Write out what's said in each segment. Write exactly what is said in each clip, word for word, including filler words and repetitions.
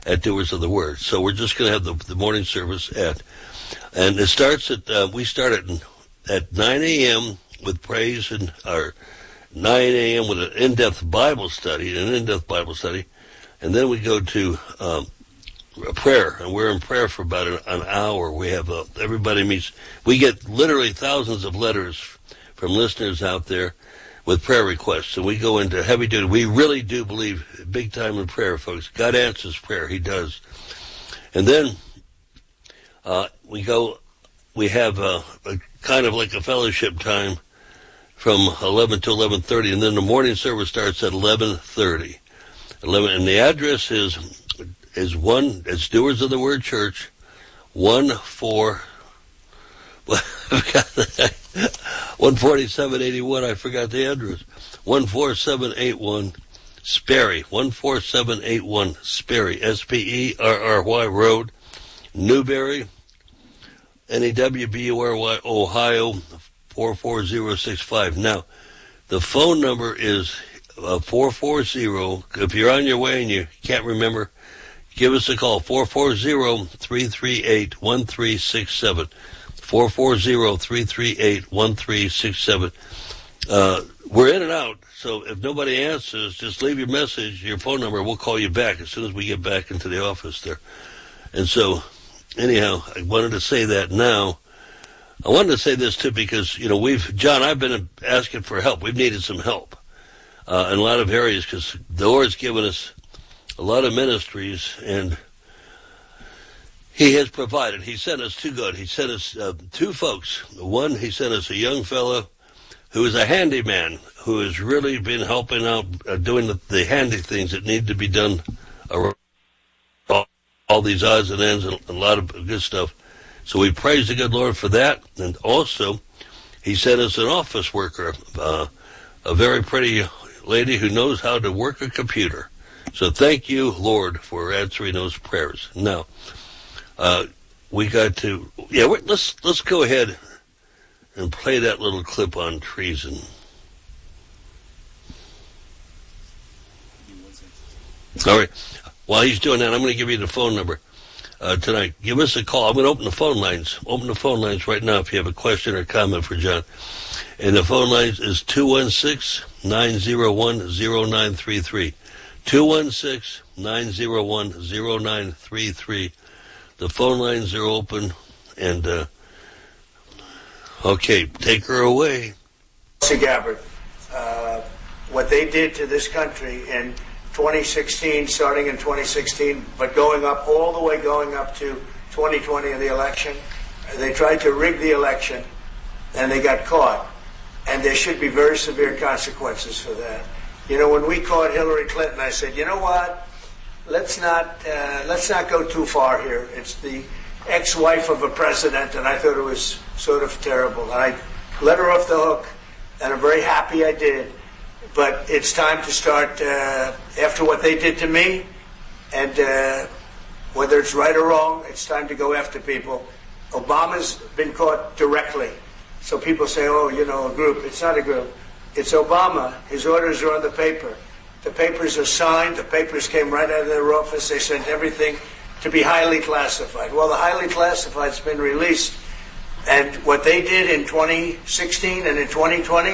at Doers of the Word. So we're just going to have the, the morning service at, and it starts at, uh, we start at, at nine a.m. with praise and our nine a.m. with an in-depth Bible study, an in-depth Bible study, and then we go to um, a prayer, and we're in prayer for about an, an hour. We have uh, everybody meets. We get literally thousands of letters from listeners out there with prayer requests, and we go into heavy duty. We really do believe big time in prayer, folks. God answers prayer; He does. And then uh, we go. We have a, a kind of like a fellowship time from eleven to eleven thirty, and then the morning service starts at eleven thirty. eleven, and the address is is one. It's Doers of the Word Church, one four. one forty-seven eighty-one. I forgot the address. one four seven eight one Sperry. one four seven eight one Sperry. S P E R R Y Road, Newberry, N E W B U R Y, Ohio, four four zero six five. Now, the phone number is uh, four four zero. If you're on your way and you can't remember, give us a call, four four zero, three three eight, one three six seven. four four zero, three three eight, one three six seven. Uh, we're in and out, so if nobody answers, just leave your message, your phone number, we'll call you back as soon as we get back into the office there. And so, anyhow, I wanted to say that now. I wanted to say this, too, because, you know, we've, John, I've been asking for help. We've needed some help uh, in a lot of areas because the Lord's given us a lot of ministries, and He has provided. He sent us two good. He sent us uh, two folks. One, He sent us a young fellow who is a handyman, who has really been helping out, uh, doing the, the handy things that need to be done around all, all these odds and ends and a lot of good stuff. So we praise the good Lord for that. And also, He sent us an office worker, uh, a very pretty lady who knows how to work a computer. So thank you, Lord, for answering those prayers. Now, uh, we got to, yeah, let's let's go ahead and play that little clip on treason. All right. While he's doing that, I'm going to give you the phone number. Uh, tonight, give us a call. I'm going to open the phone lines. Open the phone lines right now if you have a question or comment for John. And the phone lines is two one six, nine zero one, zero nine three three. two one six, nine zero one, zero nine three three. The phone lines are open. And, uh, okay, take her away. Tulsi Gabbard, uh, what they did to this country in twenty sixteen, starting in twenty sixteen, but going up all the way going up to twenty twenty in the election. They tried to rig the election, and they got caught. And there should be very severe consequences for that. You know, when we caught Hillary Clinton, I said, you know what? Let's not uh, let's not go too far here. It's the ex-wife of a president, and I thought it was sort of terrible. And I let her off the hook, and I'm very happy I did. But it's time to start, uh, after what they did to me, and uh, whether it's right or wrong, it's time to go after people. Obama's been caught directly. So people say, oh, you know, a group. It's not a group. It's Obama. His orders are on the paper. The papers are signed. The papers came right out of their office. They sent everything to be highly classified. Well, the highly classified's been released. And what they did in twenty sixteen and in twenty twenty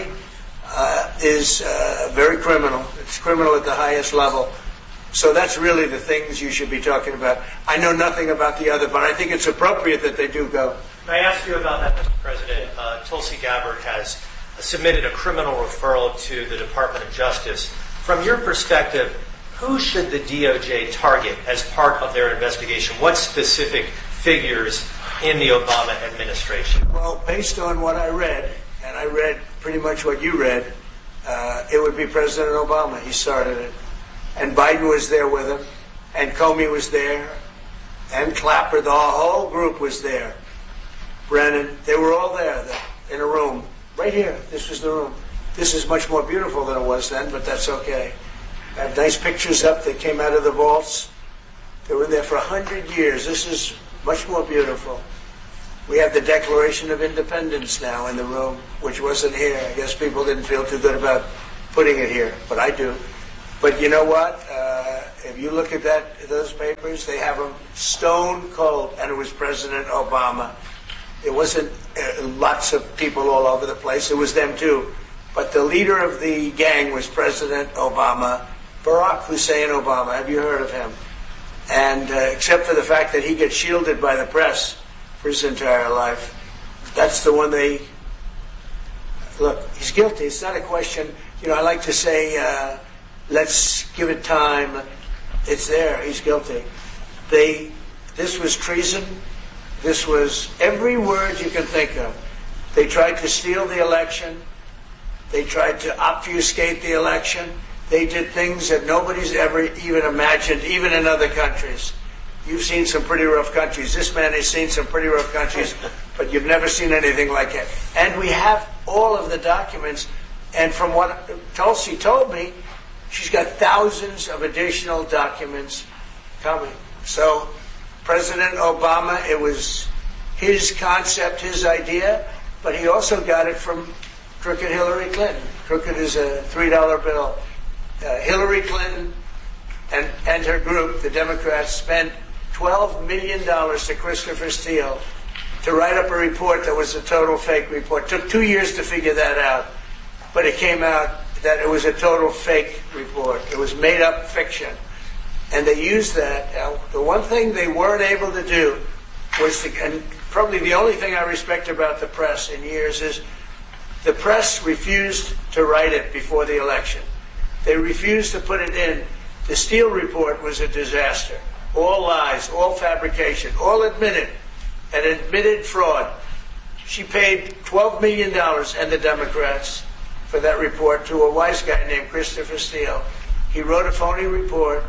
uh, is uh, very criminal. It's criminal at the highest level. So that's really the things you should be talking about. I know nothing about the other, but I think it's appropriate that they do go. May I ask you about that, Mister President? Uh, Tulsi Gabbard has submitted a criminal referral to the Department of Justice. From your perspective, who should the D O J target as part of their investigation? What specific figures in the Obama administration? Well, based on what I read, and I read pretty much what you read, uh, it would be President Obama. He started it. And Biden was there with him, and Comey was there, and Clapper, the whole group was there. Brennan, they were all there in a room. Right here, this was the room. This is much more beautiful than it was then, but that's okay. I have nice pictures up that came out of the vaults. They were there for a hundred years. This is much more beautiful. We have the Declaration of Independence now in the room, which wasn't here. I guess people didn't feel too good about putting it here, but I do. But you know what? Uh, If you look at that, those papers, they have them stone cold, and it was President Obama. It wasn't uh, lots of people all over the place. It was them too. But the leader of the gang was President Obama, Barack Hussein Obama. Have you heard of him? And uh, except for the fact that he gets shielded by the press for his entire life, that's the one they... Look, he's guilty. It's not a question... You know, I like to say, uh, let's give it time. It's there. He's guilty. They... This was treason. This was every word you can think of. They tried to steal the election. They tried to obfuscate the election. They did things that nobody's ever even imagined, even in other countries. You've seen some pretty rough countries. This man has seen some pretty rough countries, but you've never seen anything like it. And we have all of the documents. And from what Tulsi told me, she's got thousands of additional documents coming. So President Obama, it was his concept, his idea, but he also got it from crooked Hillary Clinton. Crooked is a three dollar bill. Uh, Hillary Clinton and, and her group, the Democrats, spent twelve million dollars to Christopher Steele to write up a report that was a total fake report. It took two years to figure that out, but it came out that it was a total fake report. It was made up fiction. And they used that. Now, the one thing they weren't able to do was to, and probably the only thing I respect about the press in years is the press refused to write it before the election. They refused to put it in. The Steele report was a disaster. All lies, all fabrication, all admitted, and admitted fraud. She paid twelve million dollars, and the Democrats, for that report to a wise guy named Christopher Steele. He wrote a phony report,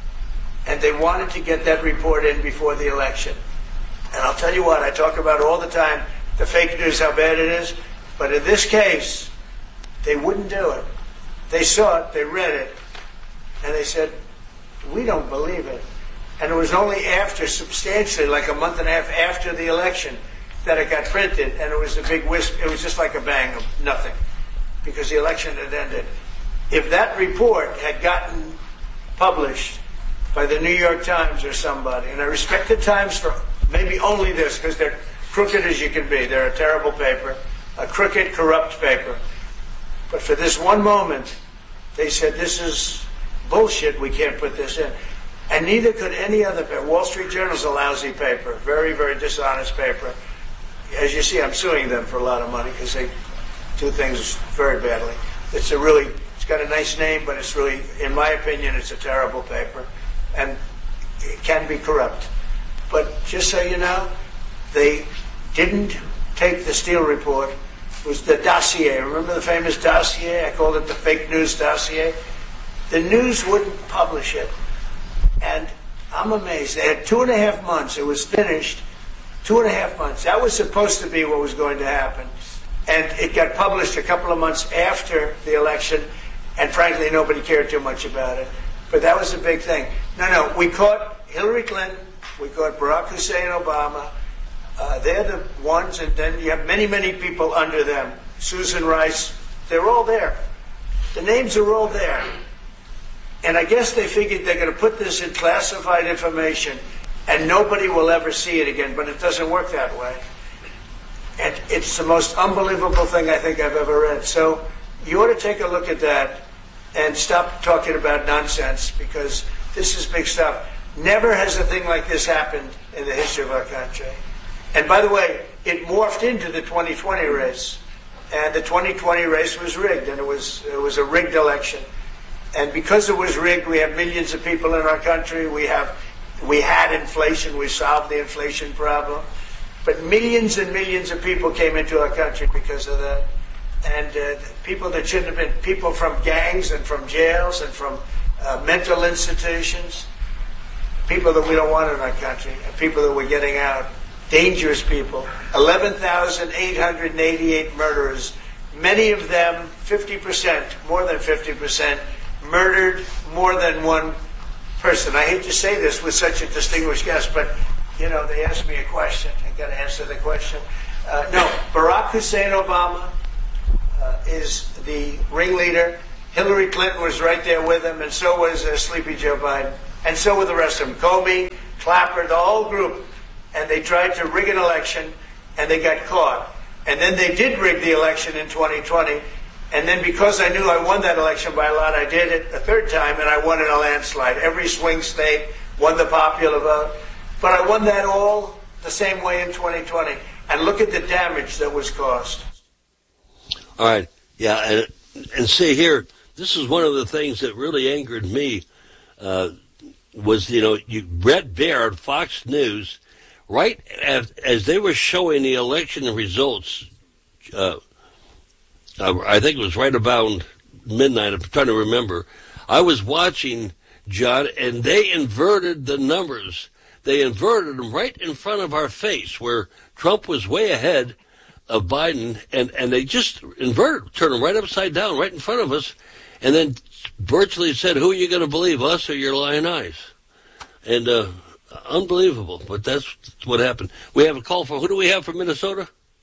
and they wanted to get that report in before the election. And I'll tell you what, I talk about all the time, the fake news, how bad it is, but in this case, they wouldn't do it. They saw it, they read it, and they said, we don't believe it. And it was only after, substantially, like a month and a half after the election, that it got printed, and it was a big wisp. It was just like a bang of nothing, because the election had ended. If that report had gotten published by the New York Times or somebody, and I respect the Times for maybe only this, because they're crooked as you can be. They're a terrible paper, a crooked, corrupt paper. But for this one moment, they said, this is bullshit, we can't put this in. And neither could any other paper. Wall Street Journal's a lousy paper, very, very dishonest paper. As you see, I'm suing them for a lot of money because they do things very badly. It's a really, it's got a nice name, but it's really, in my opinion, it's a terrible paper. And it can be corrupt. But just so you know, they didn't take the Steele report. It was the dossier. Remember the famous dossier? I called it the fake news dossier. The news wouldn't publish it. And I'm amazed. They had two and a half months. It was finished. Two and a half months. That was supposed to be what was going to happen. And it got published a couple of months after the election. And frankly, nobody cared too much about it. But that was a big thing. No, no. We caught Hillary Clinton. We caught Barack Hussein Obama. Uh, they're the ones. And then you have many, many people under them. Susan Rice. They're all there. The names are all there. And I guess they figured they're going to put this in classified information and nobody will ever see it again, but it doesn't work that way. And it's the most unbelievable thing I think I've ever read. So you ought to take a look at that and stop talking about nonsense, because this is big stuff. Never has a thing like this happened in the history of our country. And by the way, it morphed into the twenty twenty race. And the twenty twenty race was rigged, and it was it was a rigged election. And because it was rigged, we have millions of people in our country. We have, we had inflation. We solved the inflation problem. But millions and millions of people came into our country because of that. And uh, people that shouldn't have been, people from gangs and from jails and from uh, mental institutions, people that we don't want in our country, and people that we're getting out, dangerous people. eleven thousand eight hundred eighty-eight murderers, many of them, fifty percent, more than fifty percent, murdered more than one person. I hate to say this with such a distinguished guest, but, you know, they asked me a question. I got to answer the question. Uh, no, Barack Hussein Obama uh, is the ringleader. Hillary Clinton was right there with him, and so was uh, Sleepy Joe Biden. And so were the rest of them. Comey, Clapper, the whole group. And they tried to rig an election, and they got caught. And then they did rig the election in twenty twenty. And then because I knew I won that election by a lot, I did it a third time, and I won in a landslide. Every swing state won the popular vote. But I won that all the same way in twenty twenty. And look at the damage that was caused. All right. Yeah, and, and see here, this is one of the things that really angered me, uh, was, you know, you, Brett Baer, Fox News, right as, as they were showing the election results, uh, I think it was right about midnight, I'm trying to remember, I was watching, John, and they inverted the numbers. They inverted them right in front of our face, where Trump was way ahead of Biden, and, and they just inverted, turned them right upside down, right in front of us, and then virtually said, who are you going to believe, us or your lying eyes? And uh, unbelievable, but that's what happened. We have a call for, who do we have from Minnesota?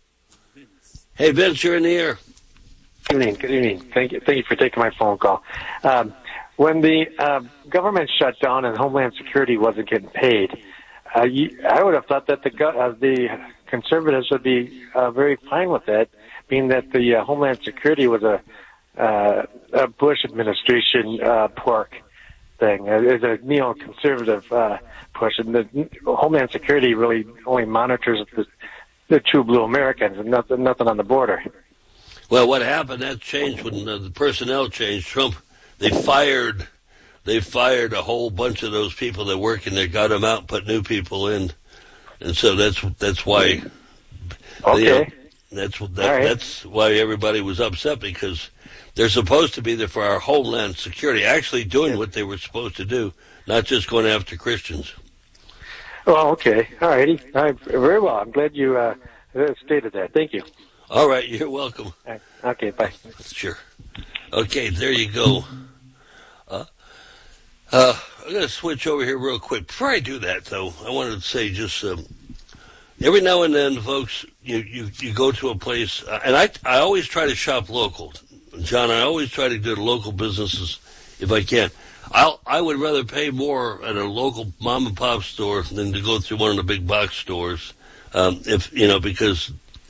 Vince. Hey, Vince, you're in the air. Good evening. Good evening. Thank you. Thank you for taking my phone call. Um, when the uh, government shut down and Homeland Security wasn't getting paid, uh, you, I would have thought that the uh, the conservatives would be uh, very fine with that, being that the uh, Homeland Security was a, uh, a Bush administration uh, pork thing. It's a neoconservative uh, push, and the Homeland Security really only monitors the, the true blue Americans and nothing, nothing on the border. Well, what happened, that changed when uh, the personnel changed. Trump, they fired, they fired a whole bunch of those people that work in there, got them out, put new people in. And so that's that's why, okay. You know, that's that, right. that's why everybody was upset, because they're supposed to be there for our Homeland Security, actually doing what they were supposed to do, not just going after Christians. Oh, okay. All righty. All right. Very well. I'm glad you uh, stated that. Thank you. All right, you're welcome. Right. Okay, bye. Sure. Okay, there you go. Uh, uh, I'm going to switch over here real quick. Before I do that, though, I wanted to say just um, every now and then, folks, you, you, you go to a place, uh, and I, I always try to shop local. John, I always try to do the local businesses if I can. I'll, I would rather pay more at a local mom and pop store than to go through one of the big box stores, um, if you know, because...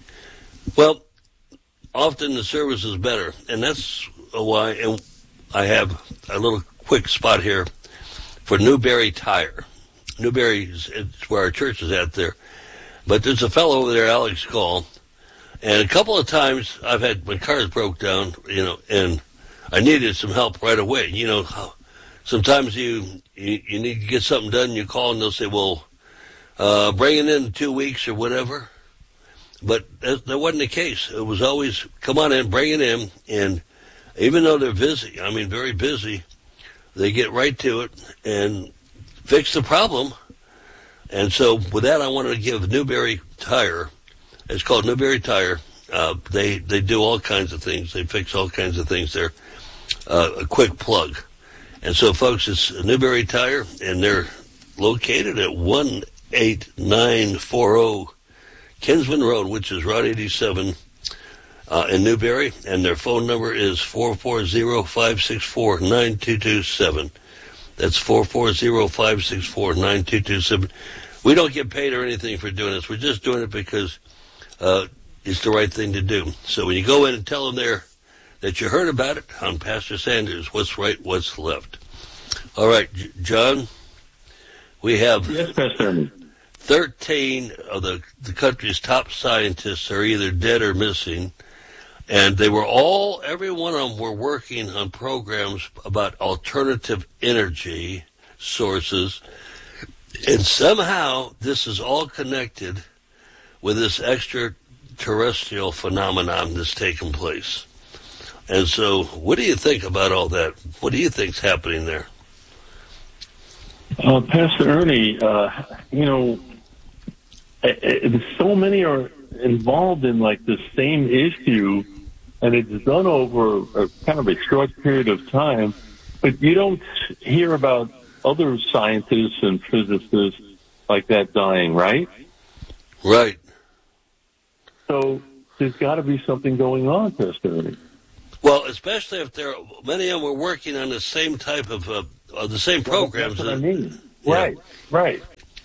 Well, often the service is better, and that's why and I have a little quick spot here for Newberry Tire. Newberry is where our church is at there. But there's a fellow over there, Alex Gall, and a couple of times I've had, my cars broke down, you know, and I needed some help right away. You know, sometimes you, you, you need to get something done, you call and they'll say, well, uh, bring it in two weeks or whatever. But that, that wasn't the case. It was always, come on in, bring it in. And even though they're busy, I mean, very busy, they get right to it and fix the problem. And so with that, I wanted to give Newberry Tire, it's called Newberry Tire. Uh, they, they do all kinds of things. They fix all kinds of things there. Uh, a quick plug. And so, folks, it's Newberry Tire, and they're located at one eight nine four zero Kinsman Road, which is Route eighty-seven uh, in Newberry, and their phone number is four four zero, five six four, nine two two seven. That's four four zero, five six four, nine two two seven. We don't get paid or anything for doing this. We're just doing it because uh, it's the right thing to do. So when you go in and tell them there that you heard about it on Pastor Sanders, what's right, what's left. All right, J- John, we have... Yes, Pastor. thirteen of the, the country's top scientists are either dead or missing, and they were all, every one of them were working on programs about alternative energy sources, and somehow this is all connected with this extraterrestrial phenomenon that's taken place. And so, what do you think about all that? What do you think's happening there? Uh, Pastor Ernie, uh, you know, so many are involved in like the same issue, and it's done over a kind of a short period of time, but you don't hear about other scientists and physicists like that dying, right? Right. So there's got to be something going on, Pastor Ernie. Well, especially if there, many of them were working on the same type of uh, uh, the same programs. Well, that's what I mean. Yeah. Right, right.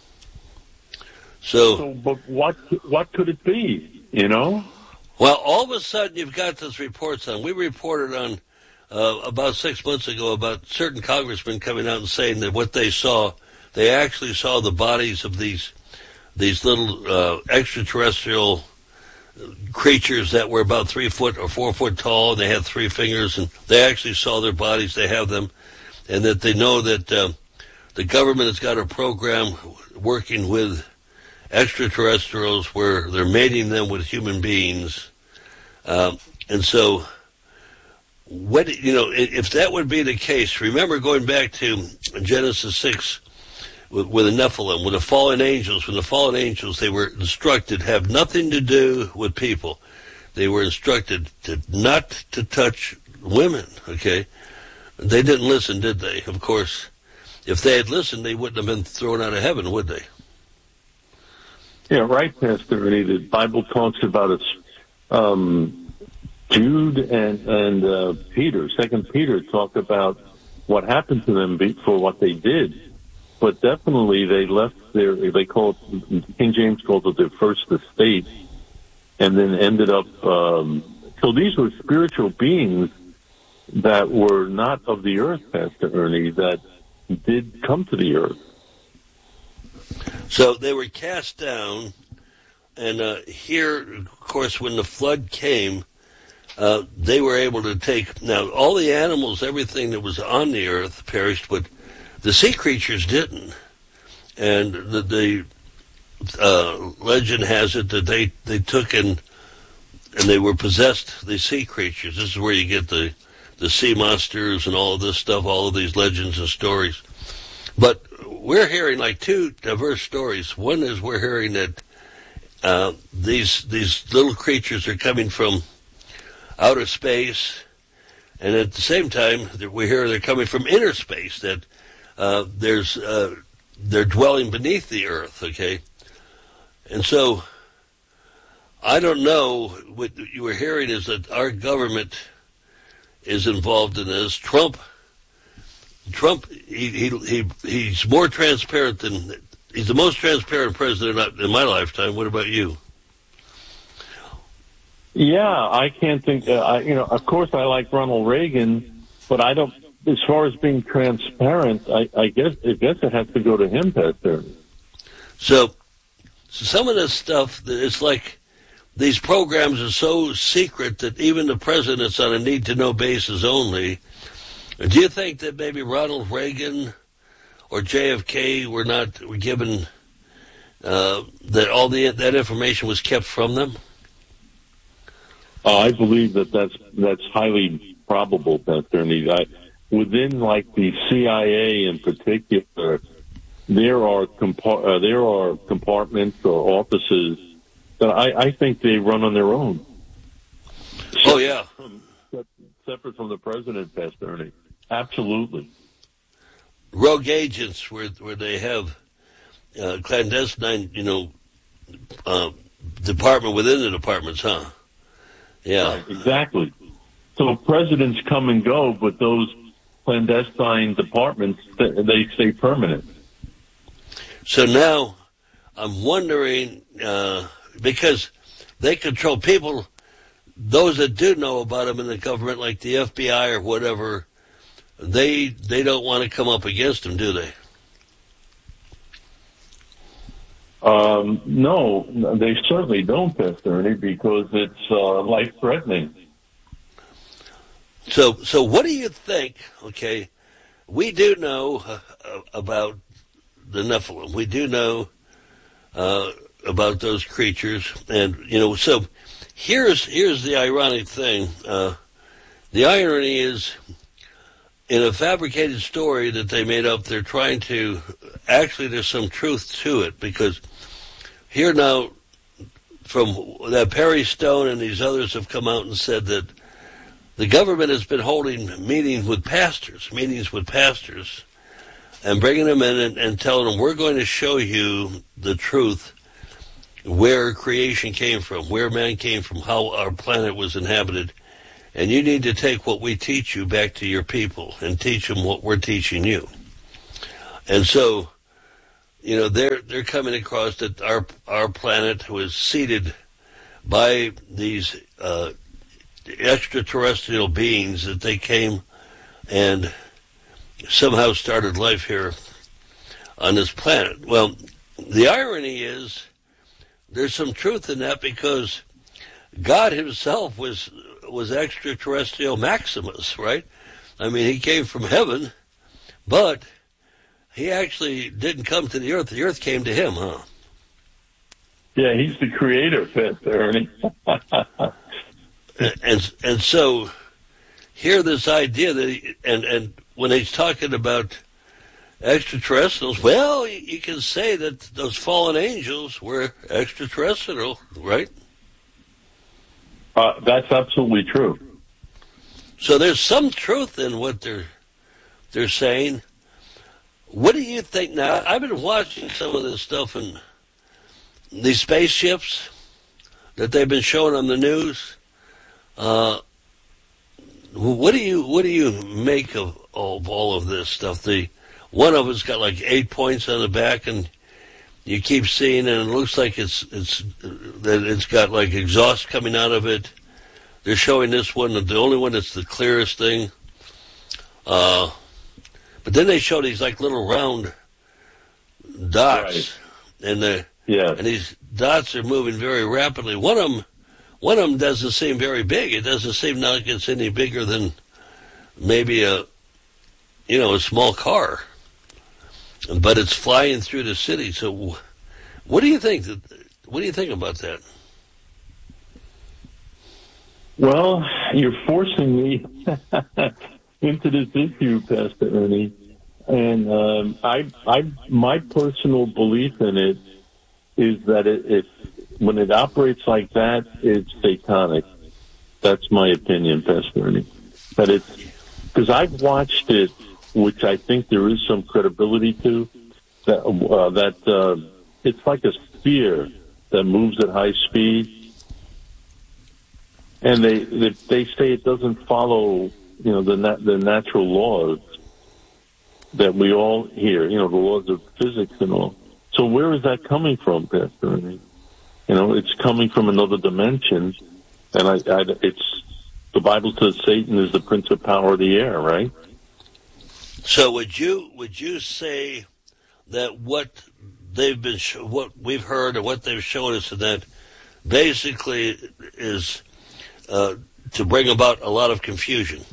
So, so, but what what could it be? You know? Well, all of a sudden you've got this reports on. We reported on uh, about six months ago about certain congressmen coming out and saying that what they saw, they actually saw the bodies of these these little uh, extraterrestrial creatures that were about three foot or four foot tall, and they had three fingers, and they actually saw their bodies. They have them, and that they know that uh, the government has got a program working with extraterrestrials where they're mating them with human beings. Um, and so, what, you know, if that would be the case, remember going back to Genesis six with, with the Nephilim, with the fallen angels, when the fallen angels, they were instructed have nothing to do with people. They were instructed to not to touch women, okay? They didn't listen, did they? Of course, if they had listened, they wouldn't have been thrown out of heaven, would they? Yeah, right, Pastor Ernie. The Bible talks about it. Um, Jude and and uh, Peter, Second Peter, talk about what happened to them for what they did. But definitely, they left their. They call it, King James calls it their first estate, and then ended up. Um, so these were spiritual beings that were not of the earth, Pastor Ernie, that did come to the earth. So they were cast down, and uh, here, of course, when the flood came, uh, they were able to take, now all the animals, everything that was on the earth perished, but the sea creatures didn't. And the, the uh, legend has it that they, they took and and they were possessed, the sea creatures. This is where you get the, the sea monsters and all of this stuff, all of these legends and stories. But we're hearing like two diverse stories. One is we're hearing that uh, these these little creatures are coming from outer space, and at the same time we hear they're coming from inner space. That uh, there's uh, they're dwelling beneath the earth. Okay, and so I don't know. What you were hearing is that our government is involved in this. Trump. Trump, he, he he he's more transparent than, he's the most transparent president in my lifetime. What about you? Yeah, I can't think, uh, I, you know, of course I like Ronald Reagan, but I don't, as far as being transparent, I, I guess I guess it has to go to him, Pastor. So, so some of this stuff, it's like these programs are so secret that even the president's on a need-to-know basis only. Do you think that maybe Ronald Reagan or J F K were not were given uh, that all the that information was kept from them? Uh, I believe that that's that's highly probable, Pastor. I, within like the C I A in particular, there are compa- uh, there are compartments or offices that I, I think they run on their own. Oh yeah, separate from the president, Pastor Ernie. Absolutely. Rogue agents where where they have uh, clandestine, you know, uh, department within the departments, huh? Yeah. Right, exactly. So presidents come and go, but those clandestine departments, they stay permanent. So now I'm wondering, uh, because they control people, those that do know about them in the government, like the F B I or whatever, They they don't want to come up against them, do they? Um, no, they certainly don't, Pastor Ernie, because it's uh, life-threatening. So, so what do you think? Okay, we do know uh, about the Nephilim. We do know uh, about those creatures, and you know. So, here's here's the ironic thing. Uh, the irony is, in a fabricated story that they made up, they're trying to, actually there's some truth to it, because here now, from that Perry Stone and these others have come out and said that the government has been holding meetings with pastors, meetings with pastors, and bringing them in and, and telling them, we're going to show you the truth, where creation came from, where man came from, how our planet was inhabited. and you need to take what we teach you back to your people and teach them what we're teaching you. And so, you know, they're they're coming across that our our planet was seeded by these uh, extraterrestrial beings, that they came and somehow started life here on this planet. Well, the irony is there's some truth in that, because God himself was was extraterrestrial Maximus, right? I mean, he came from heaven, but he actually didn't come to the earth. The earth came to him, huh? Yeah, he's the creator, Pastor Ernie. and and so hear this idea that he, and and when he's talking about extraterrestrials, well, you, you can say that those fallen angels were extraterrestrial, right? Uh, that's absolutely true. So there's some truth in what they're they're saying. What do you think now? I've been watching some of this stuff in these spaceships that they've been showing on the news. Uh, what do you what do you make of, of all of this stuff? The one of it's got like eight points on the back, and you keep seeing, and it looks like it's it's that it's got like exhaust coming out of it. They're showing this one, the only one that's the clearest thing. Uh, but then they show these like little round dots, right. and the yeah. and these dots are moving very rapidly. One of them, one of them doesn't seem very big. It doesn't seem like it's any bigger than maybe a, you know, a small car. But it's flying through the city. So, what do you think? That, what do you think about that? Well, you're forcing me into this issue, Pastor Ernie, and um, I, I, my personal belief in it is that it, it, when it operates like that, it's satanic. That's my opinion, Pastor Ernie. That it's because I've watched it, which I think there is some credibility to, that uh, that uh, it's like a sphere that moves at high speed. And they, they they say it doesn't follow, you know, the nat- the natural laws that we all hear, you know, the laws of physics and all. So where is that coming from, Pastor Ernie? You know, it's coming from another dimension, and I, I, it's the Bible says Satan is the prince of power of the air, right? So would you would you say that what they've been sh- what we've heard or what they've shown us, that basically is Uh, to bring about a lot of confusion?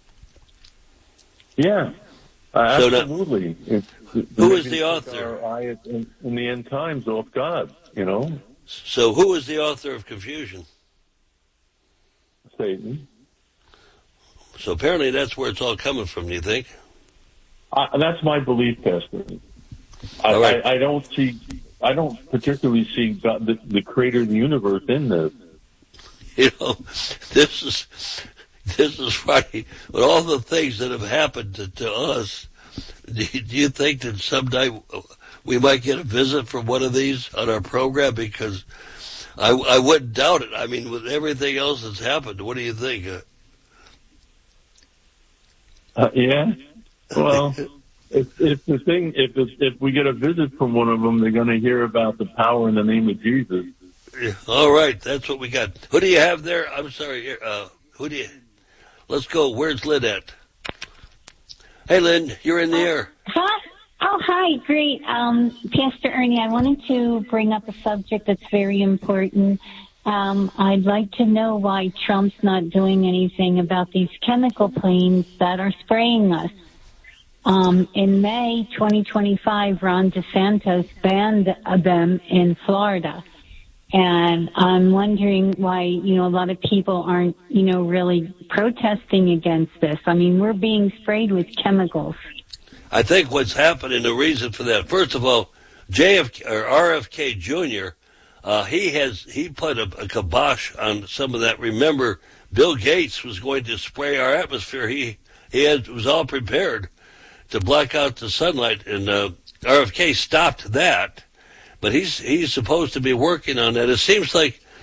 Yeah, uh, so absolutely. Now, it's, it's, who is the author? Our eye in, in the end times off God, you know. So who is the author of confusion? Satan. So apparently that's where it's all coming from, do you think? Uh, that's my belief, Pastor. I, right. I, I don't see, I don't particularly see God, the, the creator of the universe in this. You know, this is this is funny. With all the things that have happened to, to us, do you, do you think that someday we might get a visit from one of these on our program? Because I, I wouldn't doubt it. I mean, with everything else that's happened, what do you think? Uh, uh, yeah. Well, if, if the thing, if it's, if we get a visit from one of them, they're going to hear about the power in the name of Jesus. All right, that's what we got. Who do you have there? I'm sorry. Uh, who do you? Let's go. Where's Lynn at? Hey, Lynn, you're in the uh, air. Hi. Oh, hi. Great. Um, Pastor Ernie, I wanted to bring up a subject that's very important. Um, I'd like to know why Trump's not doing anything about these chemical planes that are spraying us. Um, in May twenty twenty-five, Ron DeSantis banned them in Florida. And I'm wondering why, you know, a lot of people aren't, you know, really protesting against this. I mean, we're being sprayed with chemicals. I think what's happening, the reason for that, first of all, J F K or R F K Junior, uh, he has, he put a, a kibosh on some of that. Remember, Bill Gates was going to spray our atmosphere. He, he had, was all prepared to block out the sunlight, and, uh, R F K stopped that. But he's he's supposed to be working on that. It seems like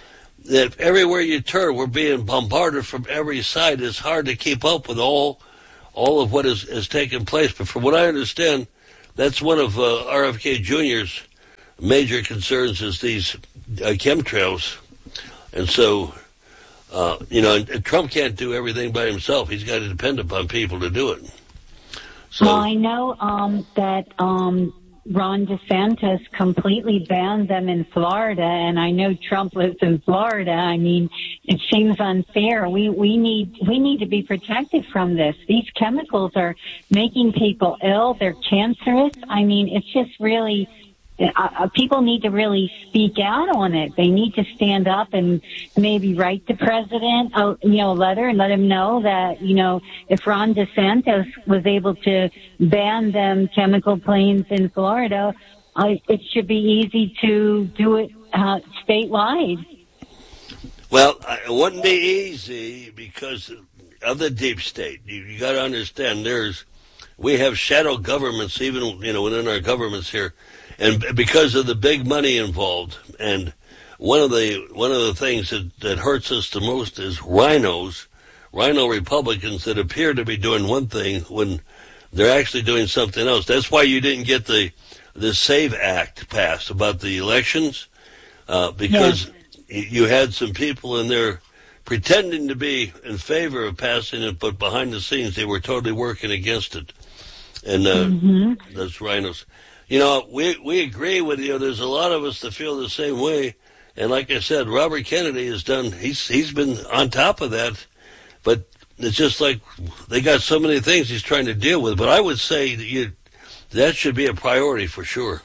that everywhere you turn, we're being bombarded from every side. It's hard to keep up with all all of what is, is taking place. But from what I understand, that's one of uh, R F K Junior's major concerns is these uh, chemtrails. And so, uh, you know, and, and Trump can't do everything by himself. He's got to depend upon people to do it. So, well, I know um, that um, Ron DeSantis completely banned them in Florida, and I know Trump lives in Florida. I mean, it seems unfair. We we need we need to be protected from this. These chemicals are making people ill. They're cancerous. I mean, it's just really. Uh, people need to really speak out on it. They need to stand up and maybe write the president, a, you know, a letter and let him know that, you know, if Ron DeSantis was able to ban them chemical planes in Florida, uh, it should be easy to do it uh, statewide. Well, it wouldn't be easy because of the deep state. You, you got to understand, there's we have shadow governments, even you know within our governments here. And because of the big money involved, and one of the one of the things that, that hurts us the most is rhinos, rhino Republicans that appear to be doing one thing when they're actually doing something else. That's why you didn't get the the SAVE Act passed about the elections, uh, because yeah. you had some people in there pretending to be in favor of passing it, but behind the scenes they were totally working against it. And uh, mm-hmm. those rhinos. You know, we we agree with you. There's a lot of us that feel the same way. And like I said, Robert Kennedy has done, he's he's been on top of that. But it's just like they got so many things he's trying to deal with. But I would say that you, that should be a priority for sure.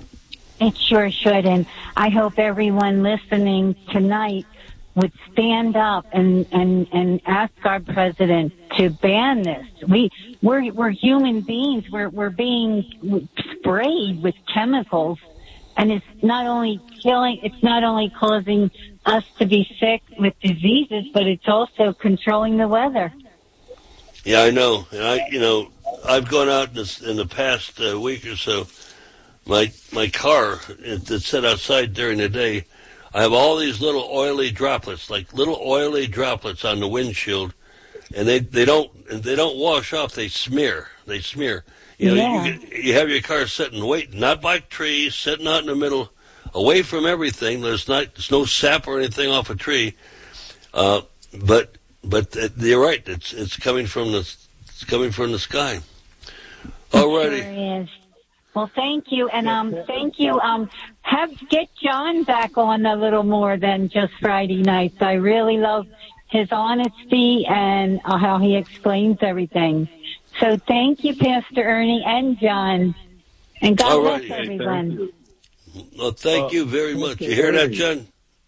It sure should. And I hope everyone listening tonight would stand up and, and, and ask our president to ban this. We, we're, we're human beings. We're, we're being sprayed with chemicals, and it's not only killing, it's not only causing us to be sick with diseases, but it's also controlling the weather. Yeah, I know. And I, you know, I've gone out in, this, in the past uh, week or so. My, my car that's set outside during the day, I have all these little oily droplets, like little oily droplets on the windshield, and they, they don't they don't wash off. They smear. They smear. You know, yeah. you, you have your car sitting, wait, not by trees, sitting out in the middle, away from everything. There's not there's no sap or anything off a tree, uh, but but uh, you're right. It's it's coming from the it's coming from the sky. Alrighty. Sure is. Well, thank you, and um, thank you. Um, have get John back on a little more than just Friday nights. I really love his honesty and uh, how he explains everything. So, thank you, Pastor Ernie and John, and God All bless right. everyone. Hey, well, thank uh, you very much. You hear that, John?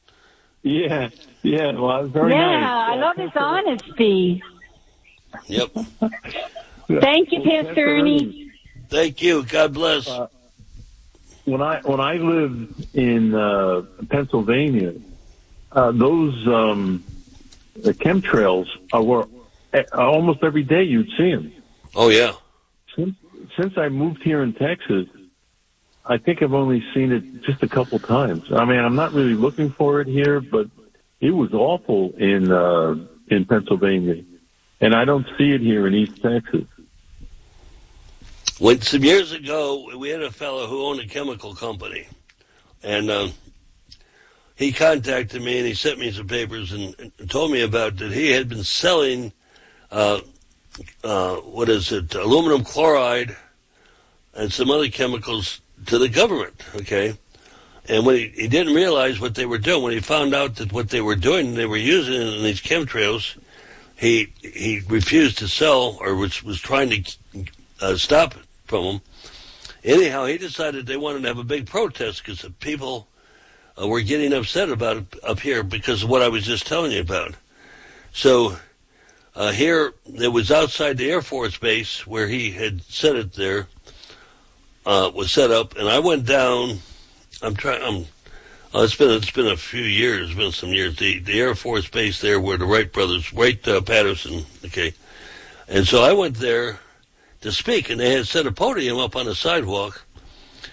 Yeah, yeah. Well, very yeah, nice. I love his honesty. Yep. Thank you, Pastor Ernie. Thank you. God bless. Uh, when I when I lived in uh, Pennsylvania, uh, those um, the chemtrails uh, were uh, almost every day you'd see them. Oh yeah. Since since I moved here in Texas, I think I've only seen it just a couple times. I mean, I'm not really looking for it here, but it was awful in uh, in Pennsylvania, and I don't see it here in East Texas. When some years ago, we had a fellow who owned a chemical company, and um, he contacted me and he sent me some papers and, and told me about that he had been selling, uh, uh, what is it, aluminum chloride and some other chemicals to the government, okay? And when he, he didn't realize what they were doing, when he found out that what they were doing, they were using it in these chemtrails, he he refused to sell or was, was trying to uh, stop it from them. Anyhow, he decided they wanted to have a big protest because people uh, were getting upset about it up here because of what I was just telling you about. So uh, here, it was outside the Air Force Base where he had set it there, uh, was set up, and I went down. I'm trying. I'm. Uh, it's been it's been a few years. It's been some years. The the Air Force Base there where the Wright brothers, Wright uh, Patterson, okay, and so I went there to speak, and they had set a podium up on the sidewalk,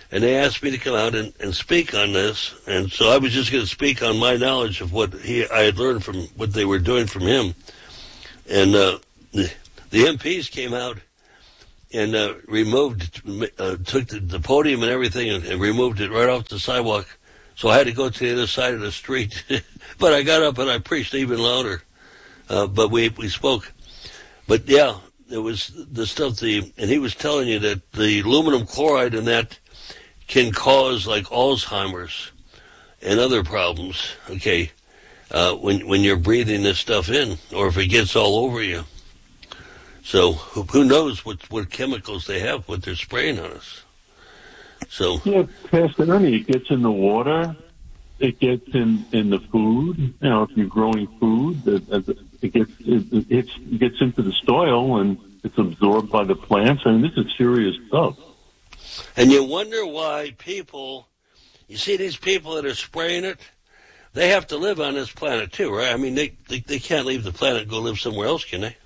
and they asked me to come out and, and speak on this. And so I was just going to speak on my knowledge of what he I had learned from what they were doing from him. And uh, the, the M Ps came out and uh, removed, uh, took the, the podium and everything and, and removed it right off the sidewalk. So I had to go to the other side of the street. But I got up and I preached even louder. Uh, but we we spoke. But yeah, it was the stuff, the, and he was telling you that the aluminum chloride in that can cause like Alzheimer's and other problems, okay, uh, when when you're breathing this stuff in, or if it gets all over you. So who, who knows what, what chemicals they have, what they're spraying on us. So yeah, Pastor Ernie, it gets in the water, it gets in, in the food. You know, if you're growing food, it, it gets it, it gets into the soil and it's absorbed by the plants. I mean, this is serious stuff. And you wonder why people, you see these people that are spraying it, they have to live on this planet too, right? I mean, they they, they can't leave the planet and go live somewhere else, can they?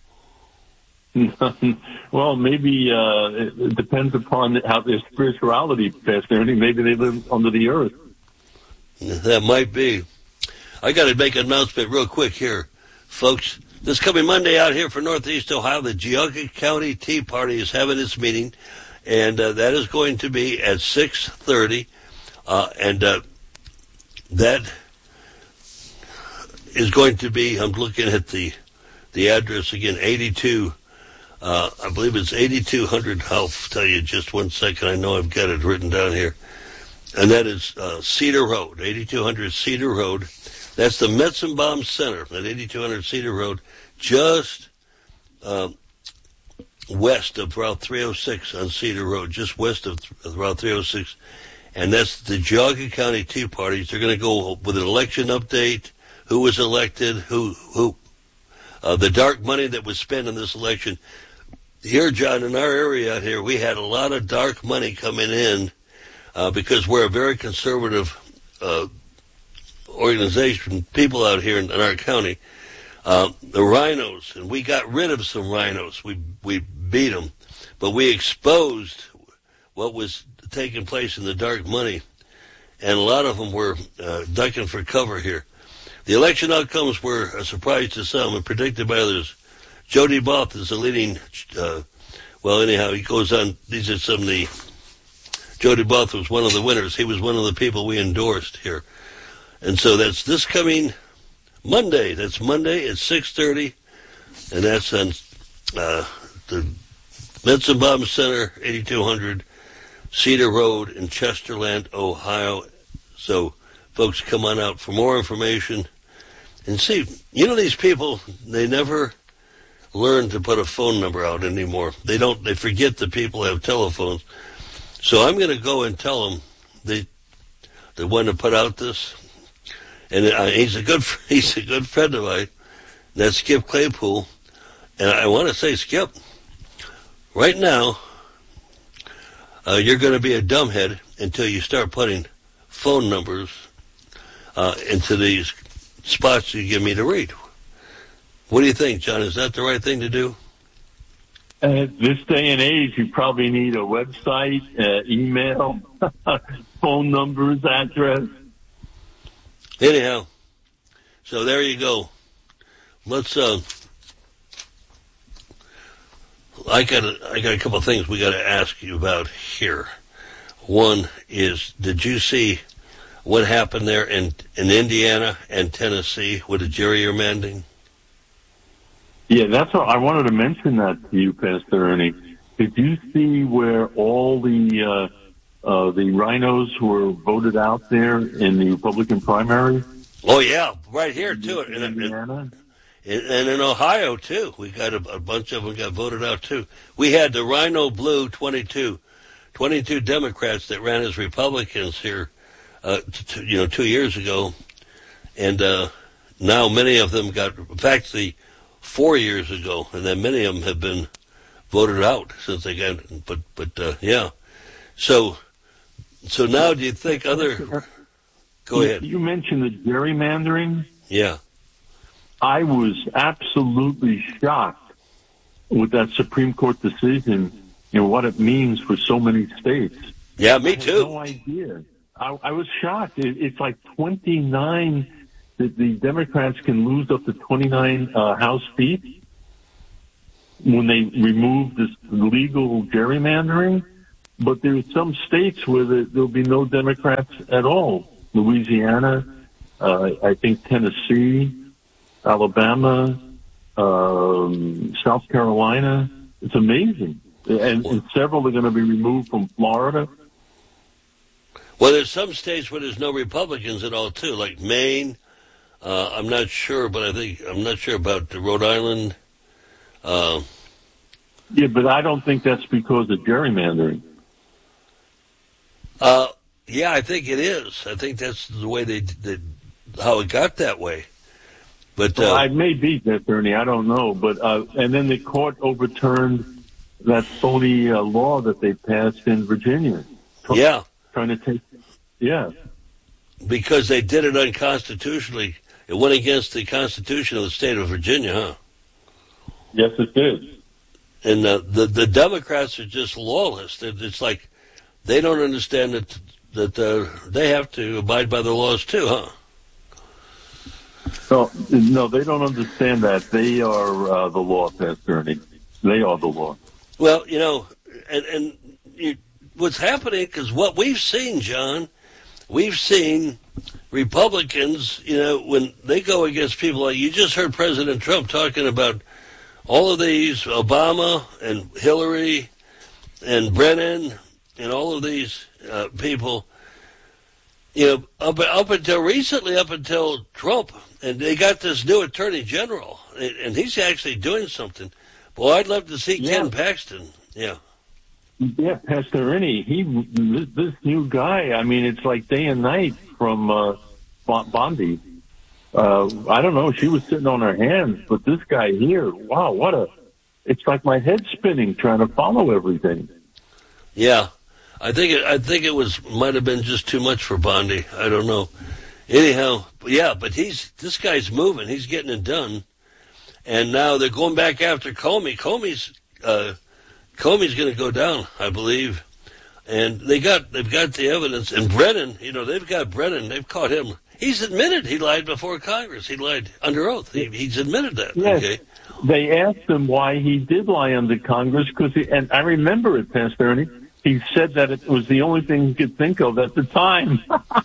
Well, maybe uh, it, it depends upon how their spirituality, Pastor Ernie. Maybe they live under the earth. That might be. I got to make an announcement real quick here, folks. This coming Monday out here for Northeast Ohio, the Geauga County Tea Party is having its meeting, and uh, that is going to be at six thirty, uh, and uh, that is going to be, I'm looking at the the address again, eighty-two, uh, I believe it's eighty-two hundred, I'll tell you just one second, I know I've got it written down here, and that is uh, Cedar Road, eighty-two hundred Cedar Road. That's the Metzenbaum Center at eighty-two hundred Cedar Road, just uh, west of Route three oh six on Cedar Road, just west of, of Route three oh six. And that's the Geauga County Tea Parties. They're going to go with an election update, who was elected, who, who, uh, the dark money that was spent in this election. Here, John, in our area out here, we had a lot of dark money coming in uh, because we're a very conservative uh organization, people out here in, in our county, uh, the rhinos, and we got rid of some rhinos. We we beat them, but we exposed what was taking place in the dark money, and a lot of them were uh, ducking for cover here. The election outcomes were a surprise to some and predicted by others. Jody Both is the leading, uh, well, anyhow, he goes on, these are some of the, Jody Both was one of the winners. He was one of the people we endorsed here. And so that's this coming Monday. That's Monday at six thirty, and that's on uh, the Metzenbaum Center, eighty-two hundred Cedar Road in Chesterland, Ohio. So, folks, come on out for more information. And see, you know these people, they never learn to put a phone number out anymore. They don't, they forget that people have telephones. So I'm going to go and tell them, they, the one that put out this, and uh, he's a good he's a good friend of mine. That's Skip Claypool. And I want to say, Skip, right now, uh, you're going to be a dumbhead until you start putting phone numbers uh, into these spots you give me to read. What do you think, John? Is that the right thing to do? At this day and age, you probably need a website, uh, email, phone numbers, address. Anyhow, so there you go. Let's, uh, I got a, I got a couple of things we got to ask you about here. One is, did you see what happened there in, in Indiana and Tennessee with the gerrymandering? Yeah, that's what I wanted to mention that to you, Pastor Ernie. Did you see where all the, uh, Uh, the rhinos who were voted out there in the Republican primary? Oh, yeah, right here, too. In Indiana? And, and in Ohio, too. We got a, a bunch of them got voted out, too. We had the Rhino Blue twenty-two, twenty-two Democrats that ran as Republicans here, uh, t- t- you know, two years ago. And uh, now many of them got, in fact, the four years ago, and then many of them have been voted out since they got, but, but uh, yeah. So... So now do you think other... Go ahead. You mentioned the gerrymandering. Yeah. I was absolutely shocked with that Supreme Court decision and what it means for so many states. Yeah, me I had too. no idea. I, I was shocked. It, it's like twenty-nine. The, the Democrats can lose up to twenty-nine uh, House seats when they remove this legal gerrymandering. But there's some states where there, there'll be no Democrats at all. Louisiana, uh, I think Tennessee, Alabama, um, South Carolina. It's amazing. And, and several are going to be removed from Florida. Well, there's some states where there's no Republicans at all, too, like Maine. Uh, I'm not sure, but I think I'm not sure about Rhode Island. Uh, yeah, but I don't think that's because of gerrymandering. Uh, yeah, I think it is. I think that's the way they, they how it got that way. But uh, well, I may be, Bernie. I don't know. But uh, and then the court overturned that phony uh, law that they passed in Virginia. Yeah, trying to take. Yeah, because they did it unconstitutionally. It went against the Constitution of the state of Virginia, huh? Yes, it did. And uh, the the Democrats are just lawless. They're, it's like they don't understand that that uh, they have to abide by the laws too, huh? No, no, they don't understand that. They are uh, the law, Pastor Ernie. They are the law. Well, you know, and and you, what's happening, because what we've seen, John, we've seen Republicans, you know, when they go against people like, you just heard President Trump talking about all of these, Obama and Hillary and Brennan and all of these uh, people, you know, up, up until recently, up until Trump, and they got this new attorney general, and, and he's actually doing something. Boy, I'd love to see yeah. Ken Paxton. Yeah. Yeah, Pastor Ernie, he, this, this new guy, I mean, it's like day and night from uh, Bondi. Uh, I don't know, she was sitting on her hands, but this guy here, wow, what a, it's like my head spinning trying to follow everything. Yeah, I think it, I think it was, might have been just too much for Bondi. I don't know. Anyhow, yeah, but he's, this guy's moving, he's getting it done. And now they're going back after Comey. Comey's, uh, Comey's going to go down, I believe, and they got they've got the evidence. And Brennan, you know, they've got Brennan. They've caught him. He's admitted he lied before Congress. He lied under oath. He, he's admitted that. Yes. Okay. They asked him why he did lie under Congress because, and I remember it, Pastor Ernie. He said that it was the only thing he could think of at the time.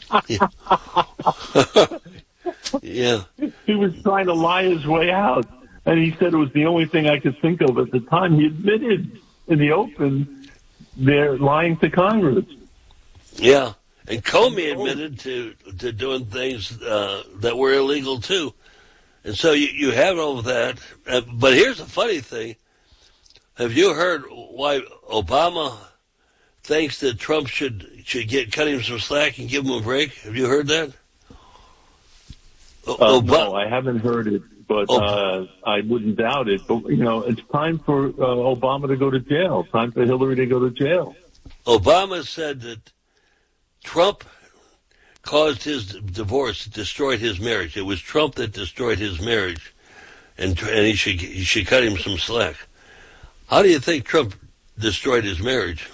Yeah. He was trying to lie his way out, and he said it was the only thing I could think of at the time. He admitted in the open they're lying to Congress. Yeah, and Comey admitted to to doing things uh, that were illegal too, and so you you have all of that. Uh, but here's the funny thing: have you heard why Obama thinks that Trump should should get cut him some slack and give him a break? Have you heard that? Uh, Ob- no, I haven't heard it. But uh, I wouldn't doubt it. But, you know, it's time for uh, Obama to go to jail. Time for Hillary to go to jail. Obama said that Trump caused his divorce, destroyed his marriage. It was Trump that destroyed his marriage, and and he should he should cut him some slack. How do you think Trump destroyed his marriage?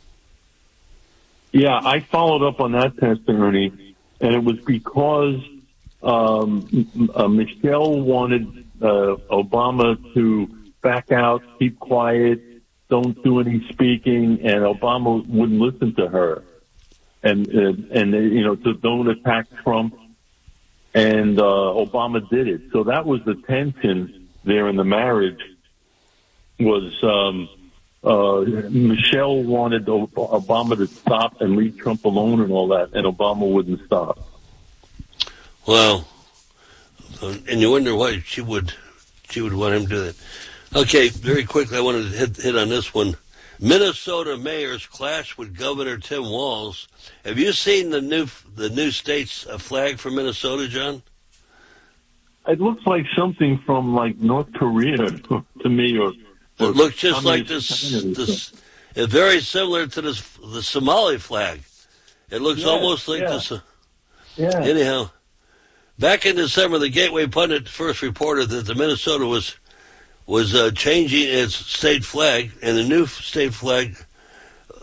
Yeah, I followed up on that testimony, and it was because um, uh, Michelle wanted uh, Obama to back out, keep quiet, don't do any speaking, and Obama wouldn't listen to her. And, uh, and you know, to don't attack Trump. And uh, Obama did it. So that was the tension there in the marriage, was um, uh, Michelle wanted Obama to stop and leave Trump alone and all that, and Obama wouldn't stop. Well, and you wonder why she would she would want him to do that. Okay, very quickly, I wanted to hit, hit on this one. Minnesota mayors clash with Governor Tim Walz. Have you seen the new the new state's flag for Minnesota, John? It looks like something from like North Korea to me, or, or it looks just like this. This it's very similar to this the Somali flag. It looks yeah, almost like yeah. this. Uh, yeah. Anyhow, back in December, the Gateway Pundit first reported that the Minnesota was. was uh, changing its state flag, and the new state flag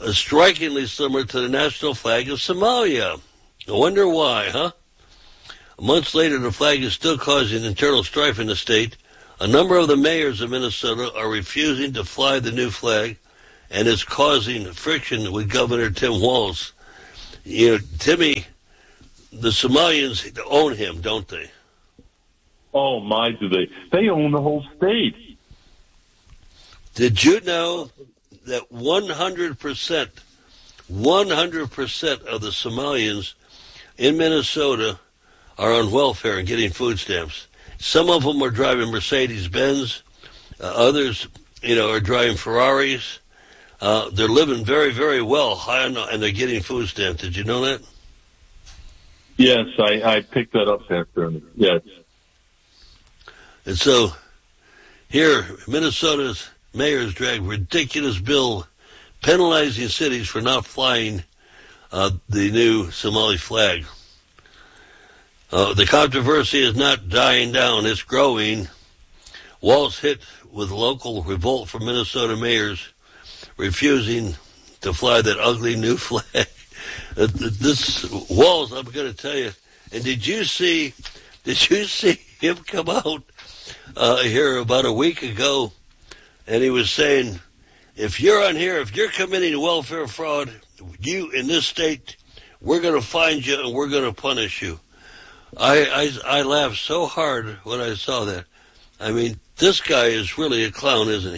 uh, strikingly similar to the national flag of Somalia. I wonder why, huh? Months later, the flag is still causing internal strife in the state. A number of the mayors of Minnesota are refusing to fly the new flag, and it's causing friction with Governor Tim Walz. You know, Timmy, the Somalians own him, don't they? Oh, my, do they. They own the whole state. Did you know that one hundred percent, one hundred percent of the Somalians in Minnesota are on welfare and getting food stamps? Some of them are driving Mercedes-Benz. Uh, others, you know, are driving Ferraris. Uh, they're living very, very well, high on, and they're getting food stamps. Did you know that? Yes, I, I picked that up, Pastor. Yes. And so here, Minnesota's mayors drag ridiculous bill penalizing cities for not flying uh, the new Somali flag. Uh, the controversy is not dying down, it's growing. Walz hit with local revolt from Minnesota mayors refusing to fly that ugly new flag. Uh, this Walz, I'm going to tell you, and did you see, did you see him come out uh, here about a week ago, and he was saying, if you're on here, if you're committing welfare fraud, you in this state, we're going to find you and we're going to punish you. I, I I laughed so hard when I saw that. I mean, this guy is really a clown, isn't he?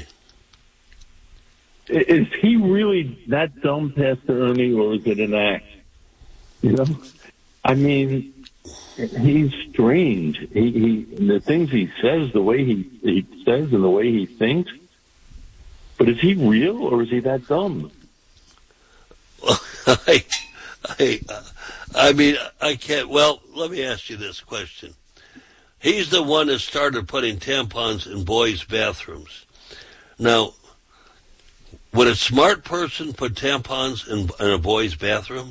Is he really that dumb, Pastor Ernie, or is it an act? You know, I mean, he's strange. He, he the things he says, the way he he says, and the way he thinks. But is he real, or is he that dumb? Well, I, I, I mean, I can't. Well, let me ask you this question. He's the one that started putting tampons in boys' bathrooms. Now, would a smart person put tampons in, in a boy's bathroom?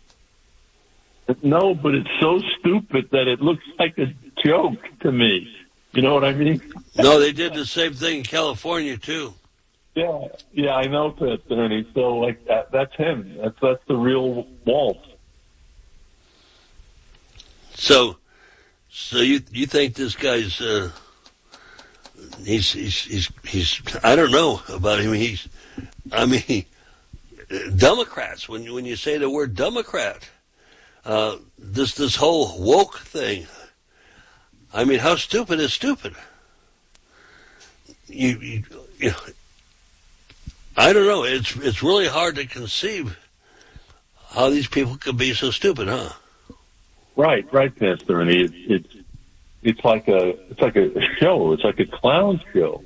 No, but it's so stupid that it looks like a joke to me. You know what I mean? No, they did the same thing in California, too. Yeah, yeah, I know, Pastor Ernie. So, like, that, that's him. That's that's the real Walt. So, so you you think this guy's uh, he's he's he's he's I don't know about him. He's I mean, Democrats. When when you say the word Democrat, uh, this this whole woke thing. I mean, how stupid is stupid? You you, you know. I don't know. It's it's really hard to conceive how these people could be so stupid, huh? Right, right, Pastor. And it, it's it's like a it's like a show. It's like a clown show.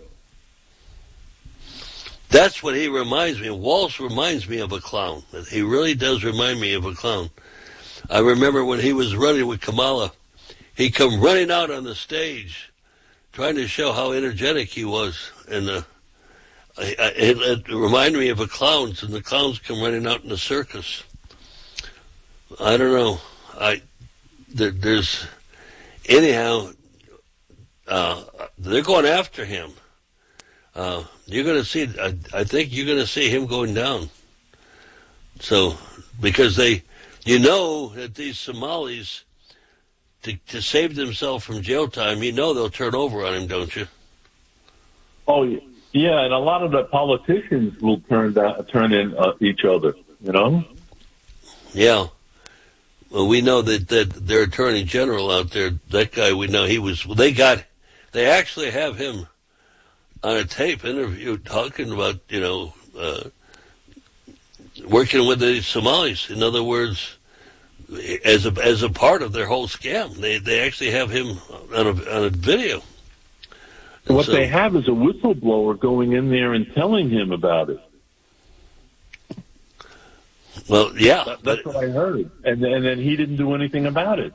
That's what he reminds me of. Walz reminds me of a clown. He really does remind me of a clown. I remember when he was running with Kamala, he come running out on the stage, trying to show how energetic he was, and uh, I, I, it, it reminded me of a clown, and the clowns come running out in the circus. I don't know. I there, there's anyhow. Uh, they're going after him. Uh, you're going to see. I, I think you're going to see him going down. So because they, you know, that these Somalis, to to save themselves from jail time, you know they'll turn over on him, don't you? Oh yeah. Yeah, and a lot of the politicians will turn down, turn in uh, each other, you know? Yeah. Well, we know that, that their attorney general out there, that guy, we know he was, well, they got, they actually have him on a tape interview talking about, you know, uh, working with the Somalis. In other words, as a, as a part of their whole scam, they, they actually have him on a, on a video. And what so, they have is a whistleblower going in there and telling him about it. Well, yeah. That, but, that's what I heard. And, and then he didn't do anything about it.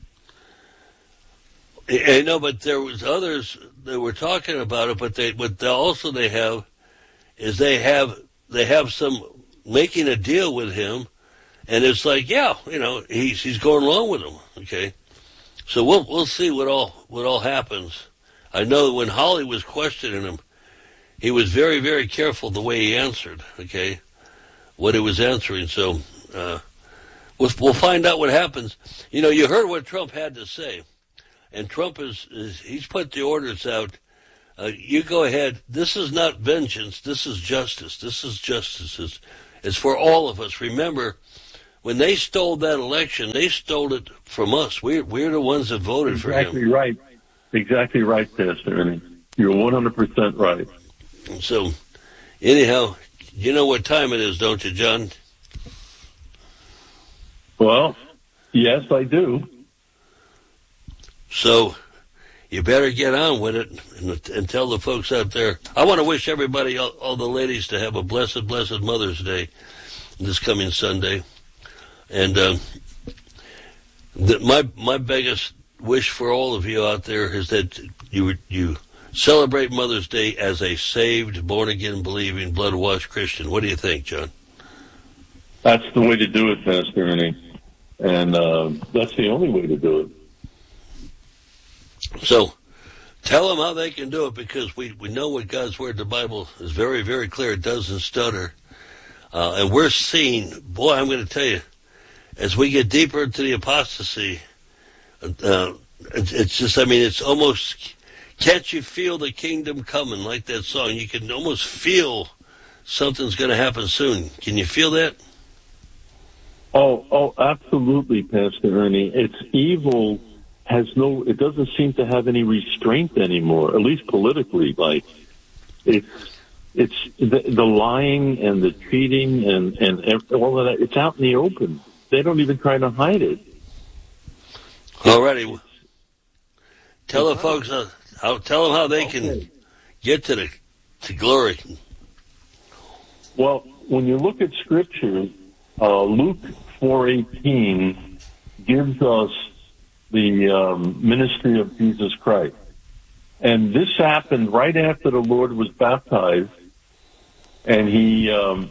I know, but there was others that were talking about it, but they, what they also they have is they have, they have some making a deal with him, and it's like, yeah, you know, he's, he's going along with them. Okay. So we'll, we'll see what all, what all happens. I know that when Holly was questioning him, he was very, very careful the way he answered, okay? what it was answering. So uh, we'll, we'll find out what happens. You know, you heard what Trump had to say, and Trump is, is he's put the orders out. Uh, you go ahead. This is not vengeance. This is justice. This is justice. It's, it's for all of us. Remember, when they stole that election, they stole it from us. We're, we're the ones that voted exactly for him. Exactly right. Exactly right, Pastor Ernie. You're one hundred percent right. So, anyhow, you know what time it is, don't you, John? Well, yes, I do. So, you better get on with it and, and tell the folks out there. I want to wish everybody, all, all the ladies, to have a blessed, blessed Mother's Day this coming Sunday. And uh, the, my my biggest wish for all of you out there is that you you celebrate Mother's Day as a saved, born-again, believing, blood-washed Christian. What do you think, John? That's the way to do it, Pastor Ernie. And uh, that's the only way to do it. So, tell them how they can do it, because we, we know what God's Word, the Bible, is very, very clear. It doesn't stutter. Uh, and we're seeing, boy, I'm going to tell you, as we get deeper into the apostasy, uh, it's, it's just, I mean, it's almost, can't you feel the kingdom coming, like that song? You can almost feel something's going to happen soon. Can you feel that? Oh, oh, absolutely, Pastor Ernie. It's evil. Has no, it doesn't seem to have any restraint anymore, at least politically. Like, it's, it's the, the lying and the cheating and, and all of that. It's out in the open. They don't even try to hide it. Alrighty. Tell the folks, uh, how, tell them how they can get to the, to glory. Well, when you look at Scripture, uh, Luke four eighteen gives us the um, ministry of Jesus Christ. And this happened right after the Lord was baptized, and he um,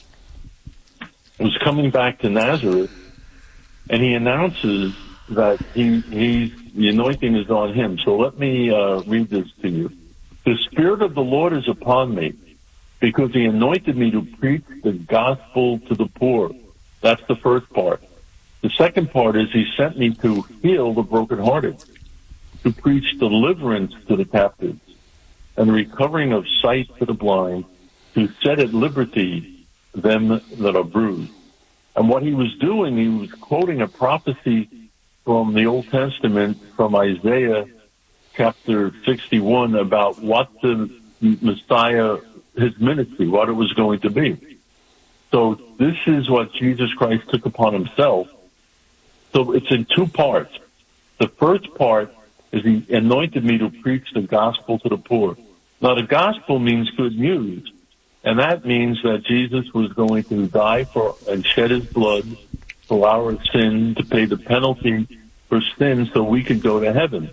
was coming back to Nazareth, and he announces that he, he's, the anointing is on him. So let me uh, read this to you. The Spirit of the Lord is upon me, because he anointed me to preach the gospel to the poor. That's the first part. The second part is he sent me to heal the brokenhearted, to preach deliverance to the captives, and recovering of sight to the blind, to set at liberty them that are bruised. And what he was doing, he was quoting a prophecy from the Old Testament, from Isaiah chapter sixty-one, about what the Messiah, his ministry, what it was going to be. So this is what Jesus Christ took upon himself. So it's in two parts. The first part is he anointed me to preach the gospel to the poor. Now, the gospel means good news, and that means that Jesus was going to die for and shed his blood for our sin, to pay the penalty for sin so we could go to heaven.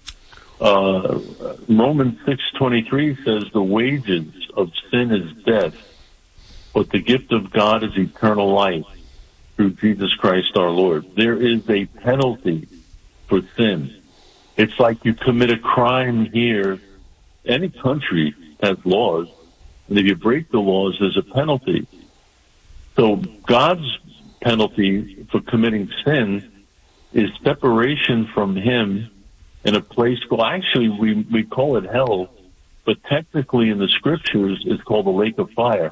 Uh, Romans six twenty-three says the wages of sin is death, but the gift of God is eternal life through Jesus Christ our Lord. There is a penalty for sin. It's like you commit a crime here. Any country has laws, and if you break the laws, there's a penalty. So God's penalty for committing sin is separation from him in a place called, actually we, we call it hell, but technically in the scriptures it's called the lake of fire.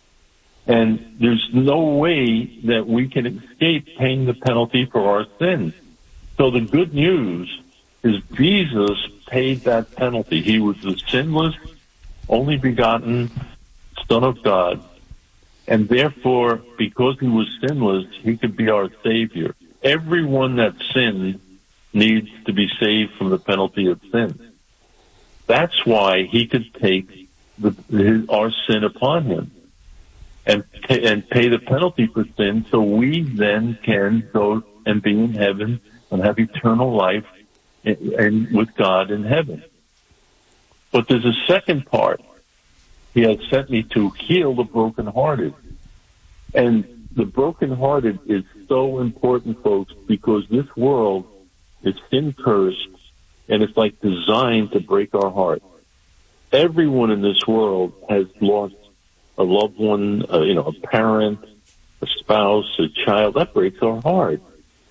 And there's no way that we can escape paying the penalty for our sins. So the good news is Jesus paid that penalty. He was the sinless, only begotten Son of God. And therefore, because he was sinless, he could be our Savior. Everyone that sinned needs to be saved from the penalty of sin. That's why he could take the, his, our sin upon him and pay, and pay the penalty for sin, so we then can go and be in heaven and have eternal life in, in, with God in heaven. But there's a second part. He has sent me to heal the brokenhearted. And the brokenhearted is so important, folks, because this world is sin cursed, and it's like designed to break our heart. Everyone in this world has lost a loved one, uh, you know, a parent, a spouse, a child, that breaks our heart.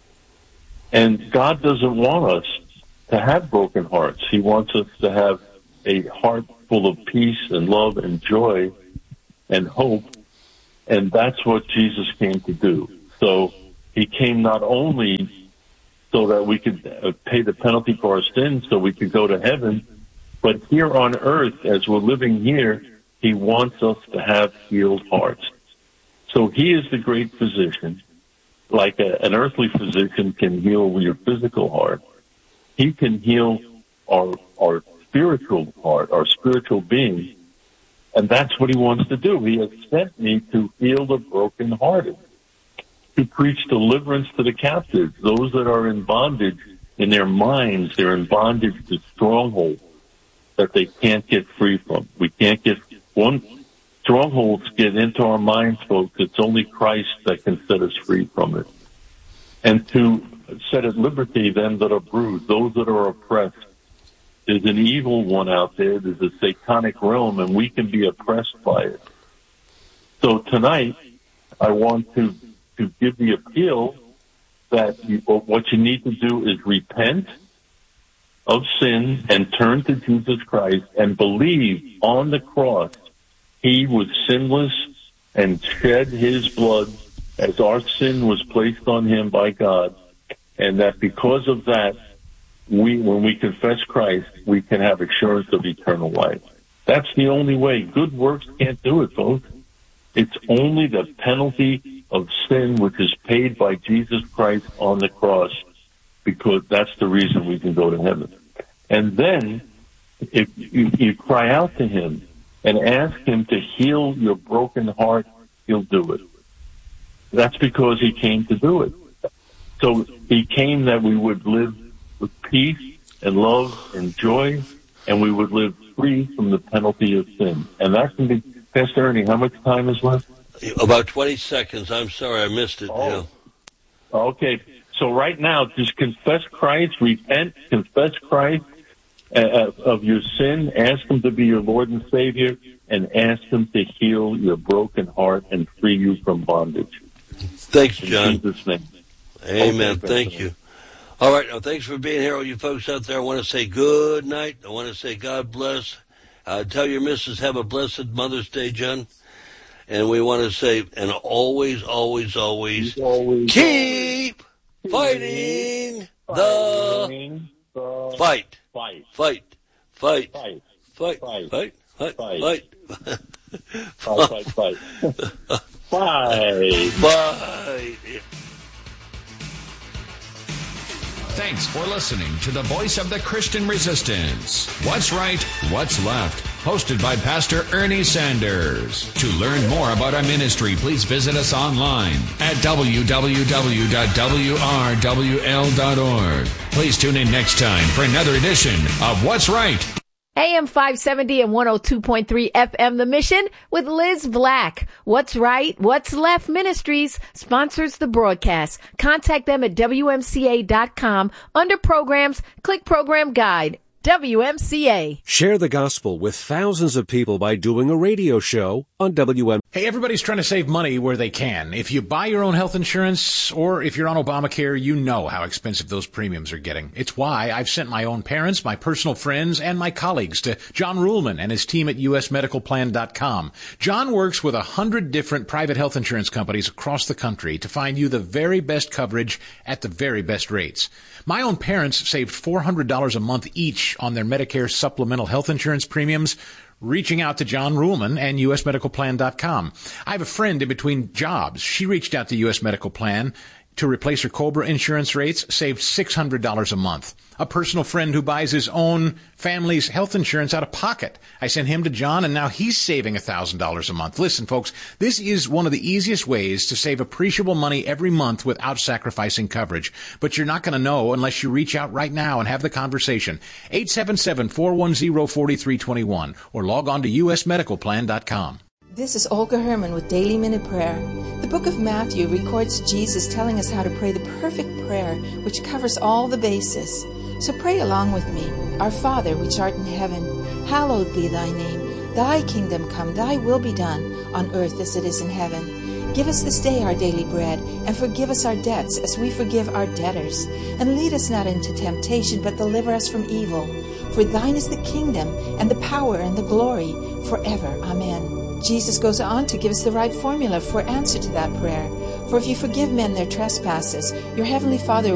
And God doesn't want us to have broken hearts. He wants us to have a heart full of peace and love and joy and hope. And that's what Jesus came to do. So he came not only so that we could pay the penalty for our sins so we could go to heaven, but here on earth, as we're living here, he wants us to have healed hearts. So he is the great physician. Like a, an earthly physician can heal your physical heart, he can heal our our spiritual heart, our spiritual being. And that's what he wants to do. He has sent me to heal the brokenhearted, to preach deliverance to the captives, those that are in bondage in their minds. They're in bondage to strongholds that they can't get free from. We can't get one. Strongholds get into our minds, folks. It's only Christ that can set us free from it. And to set at liberty them that are bruised, those that are oppressed. There's an evil one out there. There's a satanic realm, and we can be oppressed by it. So tonight, I want to, to give the appeal that you, what you need to do is repent of sin and turn to Jesus Christ and believe on the cross he was sinless and shed his blood as our sin was placed on him by God, and that because of that, we, when we confess Christ, we can have assurance of eternal life. That's the only way. Good works can't do it, folks. It's only the penalty of sin which is paid by Jesus Christ on the cross, because that's the reason we can go to heaven. And then, if you, you cry out to him and ask him to heal your broken heart, he'll do it. That's because he came to do it. So he came that we would live with peace and love and joy, and we would live free from the penalty of sin. And that can be, Pastor Ernie, how much time is left? About twenty seconds. I'm sorry, I missed it. Oh. Yeah. Okay. So right now, just confess Christ, repent, confess Christ uh, of your sin, ask him to be your Lord and Savior, and ask him to heal your broken heart and free you from bondage. Thanks, John. In Jesus' name. Amen. Okay, Thank you. All right. Now, thanks for being here, all you folks out there. I want to say good night. I want to say God bless. Uh, tell your missus have a blessed Mother's Day, John. And we want to say, and always, always, always, always keep fighting the fight. Fight. Fight. Fight. Fight. Fight. Fight. Fight. Fight. Fight. Fight. Fight. Fight. Fight. Thanks for listening to the Voice of the Christian Resistance. What's right, what's left? Hosted by Pastor Ernie Sanders. To learn more about our ministry, please visit us online at w w w dot w r w l dot org. Please tune in next time for another edition of What's Right. A M five seventy and one oh two point three F M The Mission with Liz Black. What's Right, What's Left Ministries sponsors the broadcast. Contact them at w m c a dot com. Under programs, click program guide. W M C A. Share the gospel with thousands of people by doing a radio show on W M C A. Hey, everybody's trying to save money where they can. If you buy your own health insurance or if you're on Obamacare, you know how expensive those premiums are getting. It's why I've sent my own parents, my personal friends, and my colleagues to John Ruhlman and his team at U S medical plan dot com. John works with a hundred different private health insurance companies across the country to find you the very best coverage at the very best rates. My own parents saved four hundred dollars a month each on their Medicare supplemental health insurance premiums, reaching out to John Ruhlman and U S medical plan dot com. I have a friend in between jobs. She reached out to U S Medical Plan to replace her COBRA insurance rates, saved six hundred dollars a month. A personal friend who buys his own family's health insurance out of pocket. I sent him to John, and now he's saving one thousand dollars a month. Listen, folks, this is one of the easiest ways to save appreciable money every month without sacrificing coverage. But you're not going to know unless you reach out right now and have the conversation. eight seven seven, four one zero, four three two one or log on to U S medical plan dot com. This is Olga Herman with Daily Minute Prayer. The book of Matthew records Jesus telling us how to pray the perfect prayer, which covers all the bases. So pray along with me. Our Father, which art in heaven, hallowed be thy name. Thy kingdom come, thy will be done on earth as it is in heaven. Give us this day our daily bread, and forgive us our debts as we forgive our debtors. And lead us not into temptation, but deliver us from evil. For thine is the kingdom, and the power, and the glory, forever. Amen. Jesus goes on to give us the right formula for answer to that prayer. For if you forgive men their trespasses, your heavenly Father